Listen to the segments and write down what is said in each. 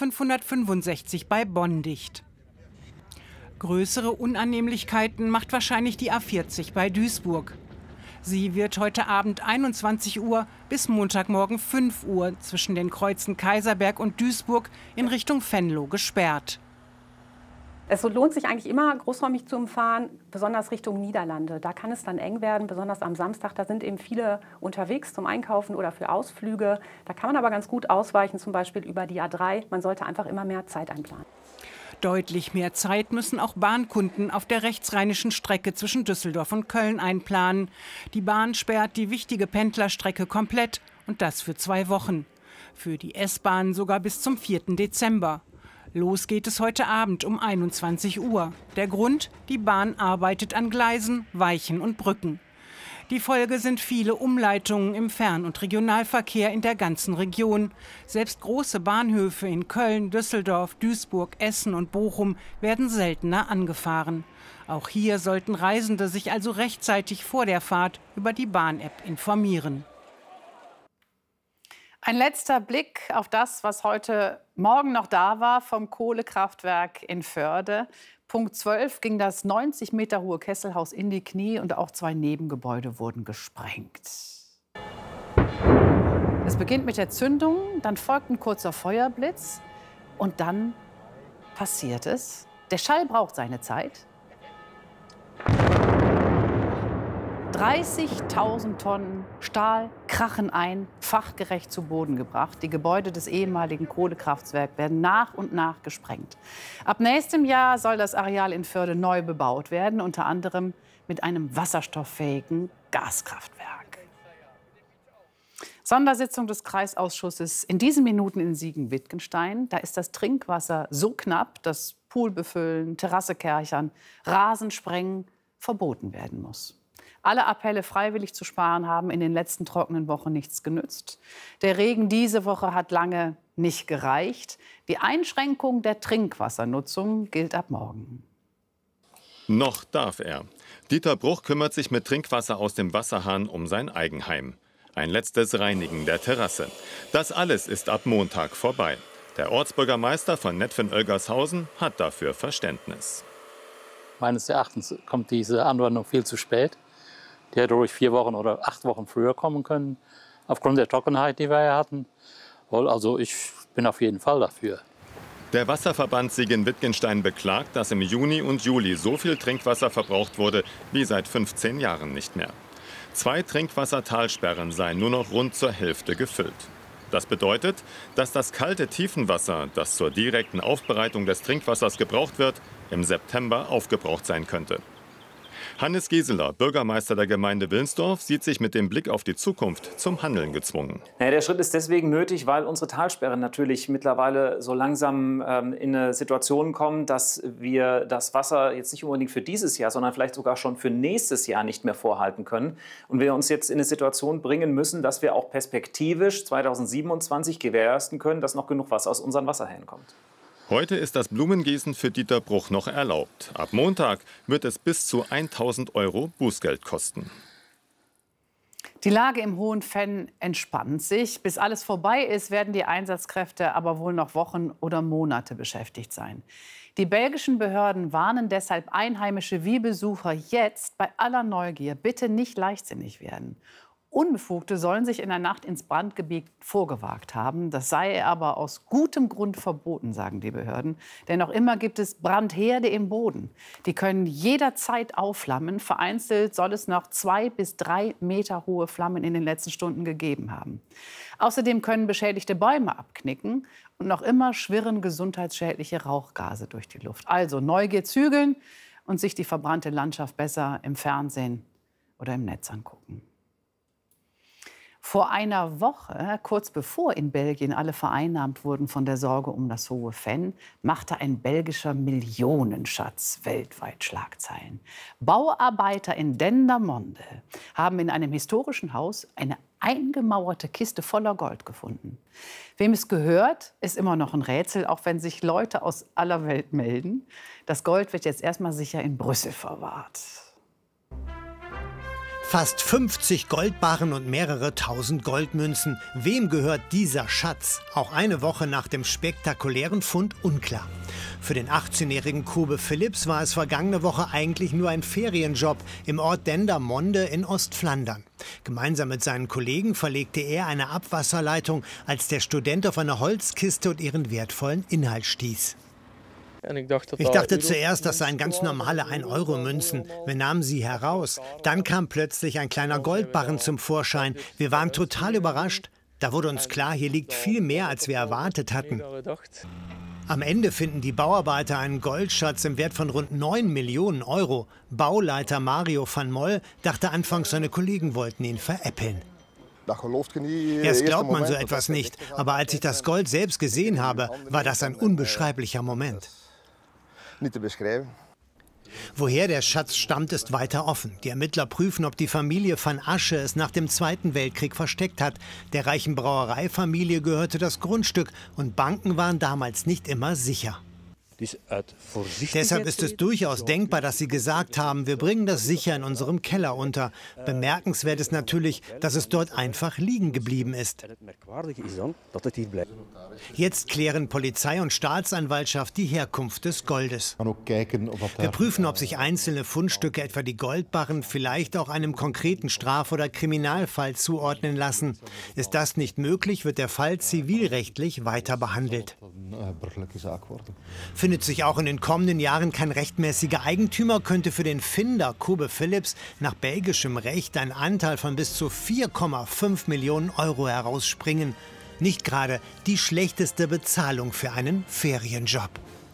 565 bei Bonn dicht. Größere Unannehmlichkeiten macht wahrscheinlich die A40 bei Duisburg. Sie wird heute Abend 21 Uhr bis Montagmorgen 5 Uhr zwischen den Kreuzen Kaiserberg und Duisburg in Richtung Venlo gesperrt. Es lohnt sich eigentlich immer, großräumig zu umfahren, besonders Richtung Niederlande. Da kann es dann eng werden, besonders am Samstag. Da sind eben viele unterwegs zum Einkaufen oder für Ausflüge. Da kann man aber ganz gut ausweichen, zum Beispiel über die A3. Man sollte einfach immer mehr Zeit einplanen. Deutlich mehr Zeit müssen auch Bahnkunden auf der rechtsrheinischen Strecke zwischen Düsseldorf und Köln einplanen. Die Bahn sperrt die wichtige Pendlerstrecke komplett und das für 2 Wochen. Für die S-Bahn sogar bis zum 4. Dezember. Los geht es heute Abend um 21 Uhr. Der Grund? Die Bahn arbeitet an Gleisen, Weichen und Brücken. Die Folge sind viele Umleitungen im Fern- und Regionalverkehr in der ganzen Region. Selbst große Bahnhöfe in Köln, Düsseldorf, Duisburg, Essen und Bochum werden seltener angefahren. Auch hier sollten Reisende sich also rechtzeitig vor der Fahrt über die Bahn-App informieren. Ein letzter Blick auf das, was heute Morgen noch da war vom Kohlekraftwerk in Förde. Punkt 12 ging das 90 Meter hohe Kesselhaus in die Knie und auch 2 Nebengebäude wurden gesprengt. Es beginnt mit der Zündung, dann folgt ein kurzer Feuerblitz und dann passiert es. Der Schall braucht seine Zeit. 30.000 Tonnen Stahl krachen ein, fachgerecht zu Boden gebracht. Die Gebäude des ehemaligen Kohlekraftwerks werden nach und nach gesprengt. Ab nächstem Jahr soll das Areal in Förde neu bebaut werden, unter anderem mit einem wasserstofffähigen Gaskraftwerk. Sondersitzung des Kreisausschusses in diesen Minuten in Siegen-Wittgenstein. Da ist das Trinkwasser so knapp, dass Pool befüllen, Terrasse kärchern, Rasen sprengen verboten werden muss. Alle Appelle, freiwillig zu sparen, haben in den letzten trockenen Wochen nichts genützt. Der Regen diese Woche hat lange nicht gereicht. Die Einschränkung der Trinkwassernutzung gilt ab morgen. Noch darf er. Dieter Bruch kümmert sich mit Trinkwasser aus dem Wasserhahn um sein Eigenheim. Ein letztes Reinigen der Terrasse. Das alles ist ab Montag vorbei. Der Ortsbürgermeister von Netphen-Oelgershausen hat dafür Verständnis. Meines Erachtens kommt diese Anordnung viel zu spät. Die hätte ruhig 4 Wochen oder 8 Wochen früher kommen können, aufgrund der Trockenheit, die wir ja hatten. Also ich bin auf jeden Fall dafür. Der Wasserverband Siegen-Wittgenstein beklagt, dass im Juni und Juli so viel Trinkwasser verbraucht wurde wie seit 15 Jahren nicht mehr. 2 Trinkwassertalsperren seien nur noch rund zur Hälfte gefüllt. Das bedeutet, dass das kalte Tiefenwasser, das zur direkten Aufbereitung des Trinkwassers gebraucht wird, im September aufgebraucht sein könnte. Hannes Gieseler, Bürgermeister der Gemeinde Wilnsdorf, sieht sich mit dem Blick auf die Zukunft zum Handeln gezwungen. Ja, der Schritt ist deswegen nötig, weil unsere Talsperren natürlich mittlerweile so langsam in eine Situation kommen, dass wir das Wasser jetzt nicht unbedingt für dieses Jahr, sondern vielleicht sogar schon für nächstes Jahr nicht mehr vorhalten können. Und wir uns jetzt in eine Situation bringen müssen, dass wir auch perspektivisch 2027 gewährleisten können, dass noch genug Wasser aus unseren Wasserhähnen kommt. Heute ist das Blumengießen für Dieter Bruch noch erlaubt. Ab Montag wird es bis zu 1.000 € Bußgeld kosten. Die Lage im Hohenfenn entspannt sich. Bis alles vorbei ist, werden die Einsatzkräfte aber wohl noch Wochen oder Monate beschäftigt sein. Die belgischen Behörden warnen deshalb Einheimische wie Besucher jetzt bei aller Neugier bitte nicht leichtsinnig werden. Unbefugte sollen sich in der Nacht ins Brandgebiet vorgewagt haben. Das sei aber aus gutem Grund verboten, sagen die Behörden. Denn noch immer gibt es Brandherde im Boden. Die können jederzeit aufflammen. Vereinzelt soll es noch 2 bis 3 Meter hohe Flammen in den letzten Stunden gegeben haben. Außerdem können beschädigte Bäume abknicken. Und noch immer schwirren gesundheitsschädliche Rauchgase durch die Luft. Also Neugier zügeln und sich die verbrannte Landschaft besser im Fernsehen oder im Netz angucken. Vor einer Woche, kurz bevor in Belgien alle vereinnahmt wurden von der Sorge um das hohe Fenn, machte ein belgischer Millionenschatz weltweit Schlagzeilen. Bauarbeiter in Dendermonde haben in einem historischen Haus eine eingemauerte Kiste voller Gold gefunden. Wem es gehört, ist immer noch ein Rätsel, auch wenn sich Leute aus aller Welt melden. Das Gold wird jetzt erstmal sicher in Brüssel verwahrt. Fast 50 Goldbarren und mehrere tausend Goldmünzen. Wem gehört dieser Schatz? Auch eine Woche nach dem spektakulären Fund unklar. Für den 18-jährigen Kube Philips war es vergangene Woche eigentlich nur ein Ferienjob im Ort Dendermonde in Ostflandern. Gemeinsam mit seinen Kollegen verlegte er eine Abwasserleitung, als der Student auf eine Holzkiste und ihren wertvollen Inhalt stieß. Ich dachte zuerst, das seien ganz normale 1-Euro-Münzen. Wir nahmen sie heraus. Dann kam plötzlich ein kleiner Goldbarren zum Vorschein. Wir waren total überrascht. Da wurde uns klar, hier liegt viel mehr, als wir erwartet hatten. Am Ende finden die Bauarbeiter einen Goldschatz im Wert von rund 9 Millionen Euro. Bauleiter Mario van Moll dachte anfangs, seine Kollegen wollten ihn veräppeln. Erst glaubt man so etwas nicht, aber als ich das Gold selbst gesehen habe, war das ein unbeschreiblicher Moment. Woher der Schatz stammt, ist weiter offen. Die Ermittler prüfen, ob die Familie van Asche es nach dem Zweiten Weltkrieg versteckt hat. Der reichen Brauereifamilie gehörte das Grundstück und Banken waren damals nicht immer sicher. Deshalb ist es durchaus denkbar, dass sie gesagt haben, wir bringen das sicher in unserem Keller unter. Bemerkenswert ist natürlich, dass es dort einfach liegen geblieben ist. Jetzt klären Polizei und Staatsanwaltschaft die Herkunft des Goldes. Wir prüfen, ob sich einzelne Fundstücke, etwa die Goldbarren, vielleicht auch einem konkreten Straf- oder Kriminalfall zuordnen lassen. Ist das nicht möglich, wird der Fall zivilrechtlich weiter behandelt. Findet sich auch in den kommenden Jahren kein rechtmäßiger Eigentümer, könnte für den Finder Kube Philips nach belgischem Recht ein Anteil von bis zu 4,5 Millionen Euro herausspringen. Nicht gerade die schlechteste Bezahlung für einen Ferienjob.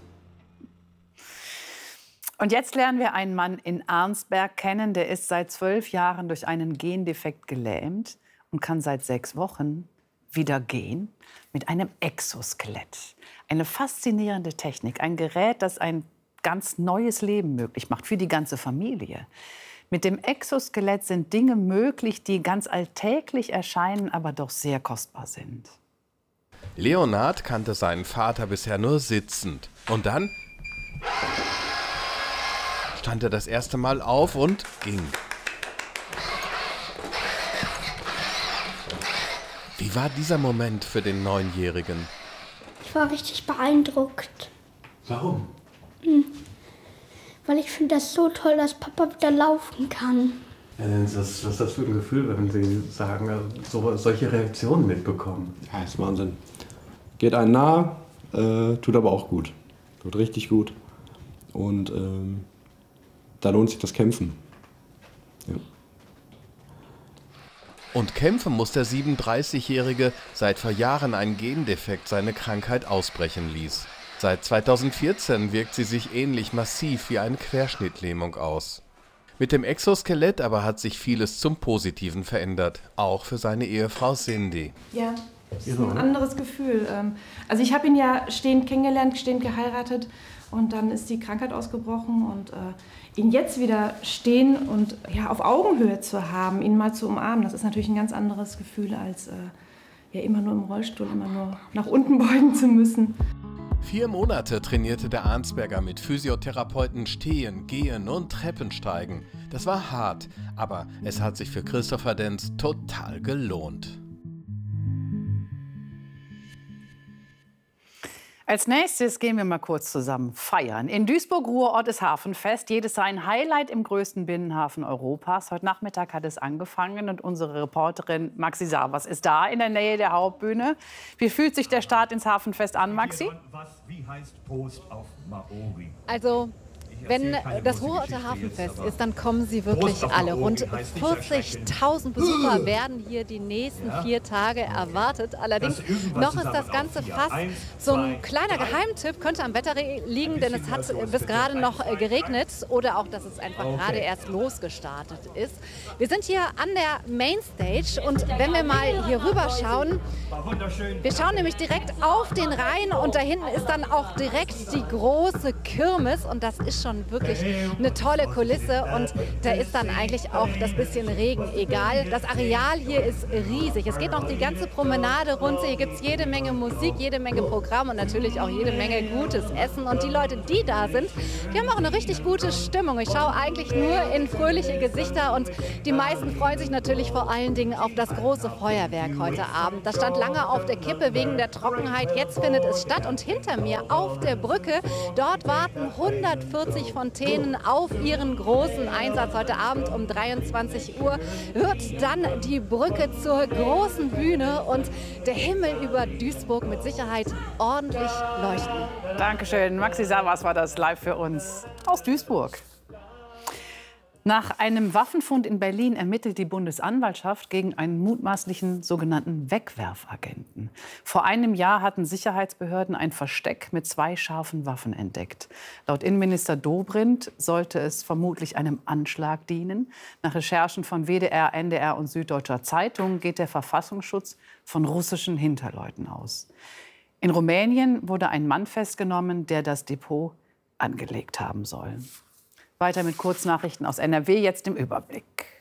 Und jetzt lernen wir einen Mann in Arnsberg kennen, der ist seit 12 Jahren durch einen Gendefekt gelähmt und kann seit 6 Wochen wieder gehen mit einem Exoskelett. Eine faszinierende Technik, ein Gerät, das ein ganz neues Leben möglich macht für die ganze Familie. Mit dem Exoskelett sind Dinge möglich, die ganz alltäglich erscheinen, aber doch sehr kostbar sind. Leonhard kannte seinen Vater bisher nur sitzend. Und dann stand er das erste Mal auf und ging. Wie war dieser Moment für den 9-Jährigen? Ich war richtig beeindruckt. Warum? Weil ich finde das so toll, dass Papa wieder laufen kann. Ja, was ist das für ein Gefühl, wenn Sie sagen, solche Reaktionen mitbekommen? Ja, das ist Wahnsinn. Geht einem nah, tut aber auch gut. Tut richtig gut. Und da lohnt sich das Kämpfen. Ja. Und kämpfen muss der 37-Jährige, seit vor Jahren ein Gendefekt seine Krankheit ausbrechen ließ. Seit 2014 wirkt sie sich ähnlich massiv wie eine Querschnittlähmung aus. Mit dem Exoskelett aber hat sich vieles zum Positiven verändert, auch für seine Ehefrau Cindy. Ja, das ist ein anderes Gefühl. Also ich habe ihn ja stehend kennengelernt, stehend geheiratet und dann ist die Krankheit ausgebrochen und ihn jetzt wieder stehen und ja, auf Augenhöhe zu haben, ihn mal zu umarmen, das ist natürlich ein ganz anderes Gefühl, als ja, immer nur im Rollstuhl, immer nur nach unten beugen zu müssen. 4 Monate trainierte der Arnsberger mit Physiotherapeuten stehen, gehen und Treppensteigen. Das war hart, aber es hat sich für Christopher Denz total gelohnt. Als nächstes gehen wir mal kurz zusammen feiern. In Duisburg-Ruhrort ist Hafenfest. Jedes Jahr ein Highlight im größten Binnenhafen Europas. Heute Nachmittag hat es angefangen und unsere Reporterin Maxi Savas ist da in der Nähe der Hauptbühne. Wie fühlt sich der Start ins Hafenfest an, Maxi? Also, wenn das Ruhrorter Hafenfest ist, dann kommen sie wirklich alle. Rund 40.000 Besucher werden hier die nächsten 4 Tage erwartet. Allerdings noch ist das Ganze fast so ein kleiner Geheimtipp. Könnte am Wetter liegen, denn es hat bis gerade noch geregnet. Oder auch, dass es einfach gerade erst losgestartet ist. Wir sind hier an der Mainstage und wenn wir mal hier rüber schauen, wir schauen nämlich direkt auf den Rhein und da hinten ist dann auch direkt die große Kirmes und das ist schon schon wirklich eine tolle Kulisse und da ist dann eigentlich auch das bisschen Regen egal. Das Areal hier ist riesig. Es geht noch die ganze Promenade runter. Hier gibt es jede Menge Musik, jede Menge Programm und natürlich auch jede Menge gutes Essen. Und die Leute, die da sind, die haben auch eine richtig gute Stimmung. Ich schaue eigentlich nur in fröhliche Gesichter und die meisten freuen sich natürlich vor allen Dingen auf das große Feuerwerk heute Abend. Das stand lange auf der Kippe wegen der Trockenheit. Jetzt findet es statt und hinter mir auf der Brücke, dort warten 140 Fontänen auf ihren großen Einsatz. Heute Abend um 23 Uhr wird dann die Brücke zur großen Bühne und der Himmel über Duisburg mit Sicherheit ordentlich leuchten. Dankeschön. Maxi Savas war das live für uns aus Duisburg. Nach einem Waffenfund in Berlin ermittelt die Bundesanwaltschaft gegen einen mutmaßlichen sogenannten Wegwerfagenten. Vor einem Jahr hatten Sicherheitsbehörden ein Versteck mit 2 scharfen Waffen entdeckt. Laut Innenminister Dobrindt sollte es vermutlich einem Anschlag dienen. Nach Recherchen von WDR, NDR und Süddeutscher Zeitung geht der Verfassungsschutz von russischen Hinterleuten aus. In Rumänien wurde ein Mann festgenommen, der das Depot angelegt haben soll. Weiter mit Kurznachrichten aus NRW, jetzt im Überblick.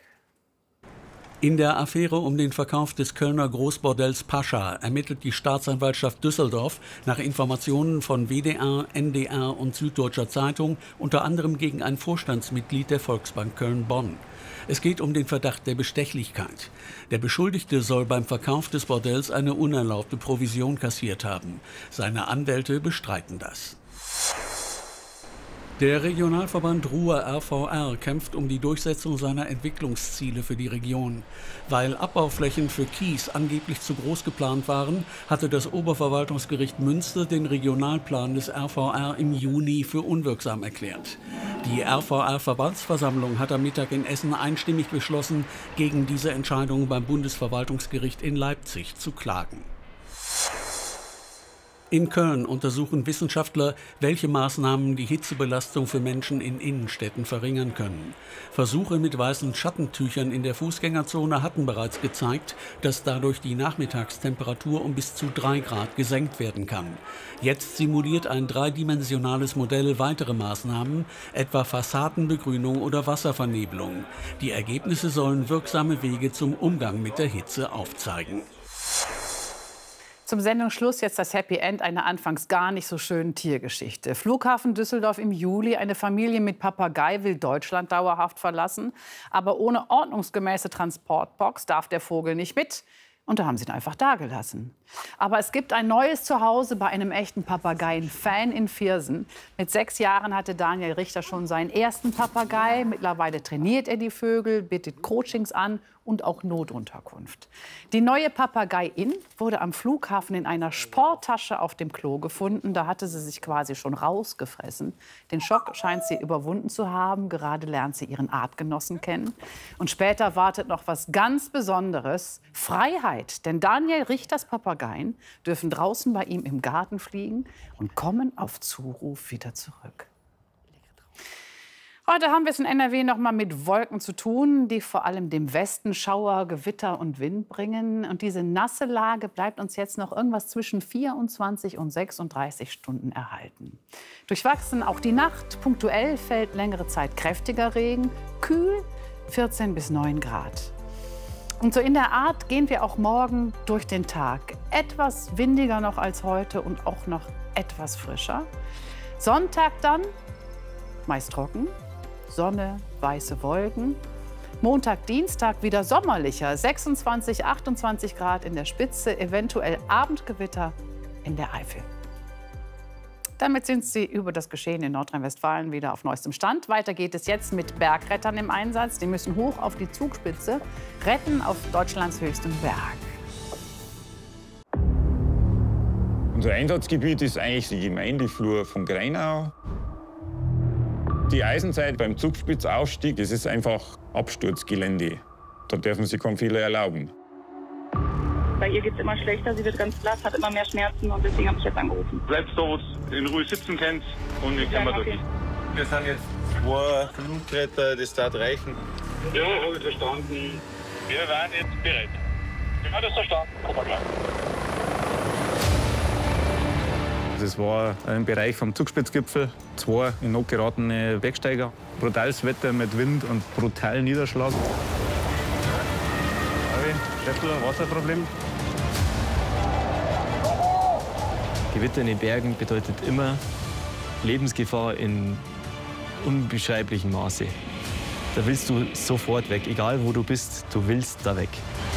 In der Affäre um den Verkauf des Kölner Großbordells Pascha ermittelt die Staatsanwaltschaft Düsseldorf nach Informationen von WDR, NDR und Süddeutscher Zeitung unter anderem gegen ein Vorstandsmitglied der Volksbank Köln-Bonn. Es geht um den Verdacht der Bestechlichkeit. Der Beschuldigte soll beim Verkauf des Bordells eine unerlaubte Provision kassiert haben. Seine Anwälte bestreiten das. Der Regionalverband Ruhr-RVR kämpft um die Durchsetzung seiner Entwicklungsziele für die Region. Weil Abbauflächen für Kies angeblich zu groß geplant waren, hatte das Oberverwaltungsgericht Münster den Regionalplan des RVR im Juni für unwirksam erklärt. Die RVR-Verbandsversammlung hat am Mittag in Essen einstimmig beschlossen, gegen diese Entscheidung beim Bundesverwaltungsgericht in Leipzig zu klagen. In Köln untersuchen Wissenschaftler, welche Maßnahmen die Hitzebelastung für Menschen in Innenstädten verringern können. Versuche mit weißen Schattentüchern in der Fußgängerzone hatten bereits gezeigt, dass dadurch die Nachmittagstemperatur um bis zu 3 Grad gesenkt werden kann. Jetzt simuliert ein dreidimensionales Modell weitere Maßnahmen, etwa Fassadenbegrünung oder Wasservernebelung. Die Ergebnisse sollen wirksame Wege zum Umgang mit der Hitze aufzeigen. Zum Sendungsschluss jetzt das Happy End einer anfangs gar nicht so schönen Tiergeschichte. Flughafen Düsseldorf im Juli. Eine Familie mit Papagei will Deutschland dauerhaft verlassen. Aber ohne ordnungsgemäße Transportbox darf der Vogel nicht mit. Und da haben sie ihn einfach dagelassen. Aber es gibt ein neues Zuhause bei einem echten Papageien-Fan in Viersen. Mit 6 Jahren hatte Daniel Richter schon seinen ersten Papagei. Mittlerweile trainiert er die Vögel, bietet Coachings an und auch Notunterkunft. Die neue Papagei-In wurde am Flughafen in einer Sporttasche auf dem Klo gefunden. Da hatte sie sich quasi schon rausgefressen. Den Schock scheint sie überwunden zu haben. Gerade lernt sie ihren Artgenossen kennen. Und später wartet noch was ganz Besonderes. Freiheit. Denn Daniel Richters Papageien dürfen draußen bei ihm im Garten fliegen und kommen auf Zuruf wieder zurück. Heute haben wir es in NRW noch mal mit Wolken zu tun, die vor allem dem Westen Schauer, Gewitter und Wind bringen. Und diese nasse Lage bleibt uns jetzt noch irgendwas zwischen 24 und 36 Stunden erhalten. Durchwachsen auch die Nacht. Punktuell fällt längere Zeit kräftiger Regen. Kühl 14 bis 9 Grad. Und so in der Art gehen wir auch morgen durch den Tag. Etwas windiger noch als heute und auch noch etwas frischer. Sonntag dann meist trocken. Sonne, weiße Wolken. Montag, Dienstag wieder sommerlicher. 26, 28 Grad in der Spitze, eventuell Abendgewitter in der Eifel. Damit sind Sie über das Geschehen in Nordrhein-Westfalen wieder auf neuestem Stand. Weiter geht es jetzt mit Bergrettern im Einsatz. Die müssen hoch auf die Zugspitze, retten auf Deutschlands höchstem Berg. Unser Einsatzgebiet ist eigentlich die Gemeindeflur von Greinau. Die Eisenzeit beim Zugspitzaufstieg, das ist einfach Absturzgelände. Da dürfen Sie keinen Fehler erlauben. Bei ihr geht es immer schlechter, sie wird ganz blass, hat immer mehr Schmerzen und deswegen habe ich jetzt angerufen. Bleibst da, wo du in Ruhe sitzen kannst und wir können durch. Wir sind jetzt 2 Flugretter, das darf reichen. Ja, habe ich verstanden. Wir waren jetzt bereit. Ja, das verstanden. Das war im Bereich vom Zugspitzgipfel. 2 in Not geratene Bergsteiger. Brutales Wetter mit Wind und brutalen Niederschlag. Schäffel, Wasserproblem? Gewitter in den Bergen bedeutet immer Lebensgefahr in unbeschreiblichem Maße. Da willst du sofort weg, egal wo du bist, du willst da weg.